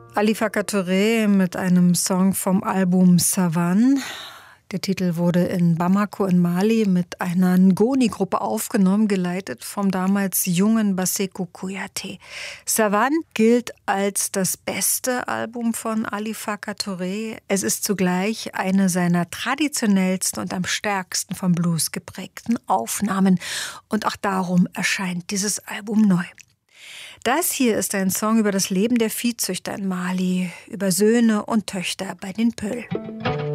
Ali Farka Touré mit einem Song vom Album Savanne. Der Titel wurde in Bamako in Mali mit einer Ngoni-Gruppe aufgenommen, geleitet vom damals jungen Bassekou Kouyaté. Savanne gilt als das beste Album von Ali Farka Touré. Es ist zugleich eine seiner traditionellsten und am stärksten vom Blues geprägten Aufnahmen. Und auch darum erscheint dieses Album neu. Das hier ist ein Song über das Leben der Viehzüchter in Mali, über Söhne und Töchter bei den Peul.